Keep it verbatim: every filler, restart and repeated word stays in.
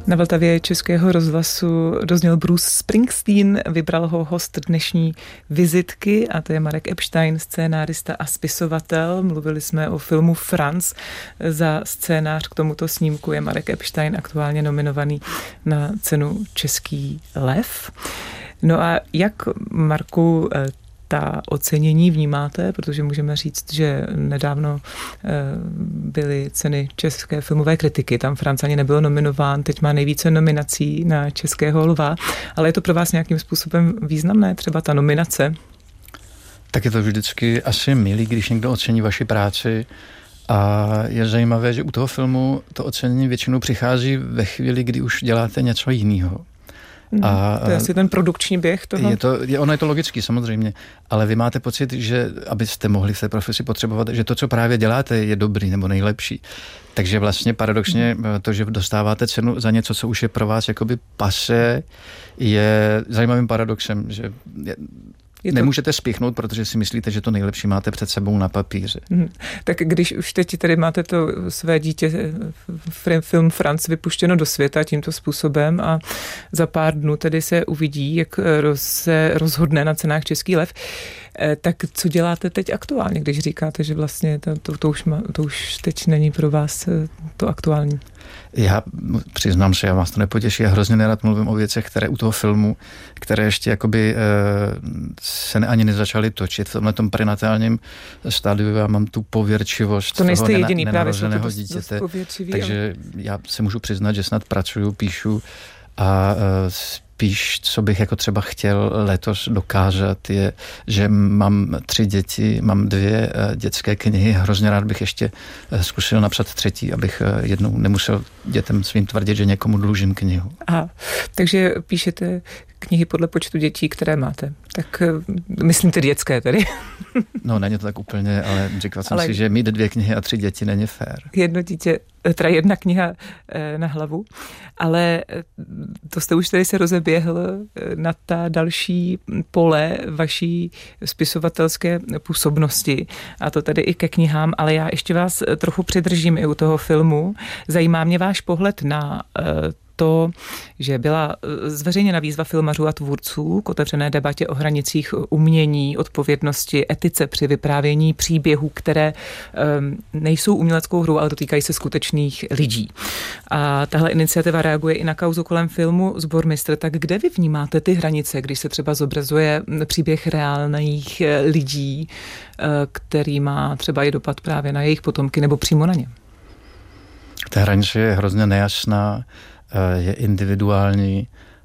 Na Vltavě Českého rozhlasu dozněl Bruce Springsteen, vybral ho host dnešní vizitky a to je Marek Epstein, scénárista a spisovatel. Mluvili jsme o filmu Franz. Za scénář k tomuto snímku je Marek Epstein aktuálně nominovaný na cenu Český lev. No a jak, Marku, ta ocenění vnímáte, protože můžeme říct, že nedávno byly ceny české filmové kritiky, tam Franz ani nebyl nominován, teď má nejvíce nominací na Českého lva, ale je to pro vás nějakým způsobem významné, třeba ta nominace? Tak je to vždycky asi milý, když někdo ocení vaši práci a je zajímavé, že u toho filmu to ocenění většinou přichází ve chvíli, kdy už děláte něco jiného. A, to je asi ten produkční běh toho? Je to, je, ono je to logický samozřejmě, ale vy máte pocit, že abyste mohli v té profesi potřebovat, že to, co právě děláte, je dobrý nebo nejlepší. Takže vlastně paradoxně to, že dostáváte cenu za něco, co už je pro vás jakoby pase, je zajímavým paradoxem, že je, to... nemůžete spíchnout, protože si myslíte, že to nejlepší máte před sebou na papíře. Hmm. Tak když už teď tady máte to své dítě, film Franz vypuštěno do světa tímto způsobem a za pár dnů tedy se uvidí, jak se rozhodne na cenách Český lev, tak co děláte teď aktuálně, když říkáte, že vlastně to, to, to, už, má, to už teď není pro vás to aktuální? Já přiznám se, já vás to nepotěší, já hrozně nerad mluvím o věcech, které u toho filmu, které ještě jakoby e, se ne, ani nezačaly točit v tomhletom prenatálním stádiu. Já mám tu pověrčivost to toho nena, jediný, nenarozeného dítěte. Takže já se můžu přiznat, že snad pracuju, píšu a e, spíš, co bych jako třeba chtěl letos dokázat, je, že mám tři děti, mám dvě dětské knihy, hrozně rád bych ještě zkusil napsat třetí, abych jednou nemusel dětem svým tvrdit, že někomu dlužím knihu. Aha, takže píšete knihy podle počtu dětí, které máte. Tak myslím ty dětské tedy. No, není to tak úplně, ale říkal jsem ale si, že mít dvě knihy a tři děti není fér. Jedno dítě, teda jedna kniha na hlavu, ale to jste už tady se rozeběhl na ta další pole vaší spisovatelské působnosti a to tedy i ke knihám, ale já ještě vás trochu přidržím i u toho filmu. Zajímá mě váš pohled na to, že byla zveřejněna výzva filmařů a tvůrců k otevřené debatě o hranicích umění, odpovědnosti, etice při vyprávění příběhů, které um, nejsou uměleckou hrou, ale dotýkají se skutečných lidí. A tahle iniciativa reaguje i na kauzu kolem filmu Sbormistr. Tak kde vy vnímáte ty hranice, když se třeba zobrazuje příběh reálných lidí, který má třeba i dopad právě na jejich potomky nebo přímo na ně? Ta hranice je hrozně nejasná, je individuální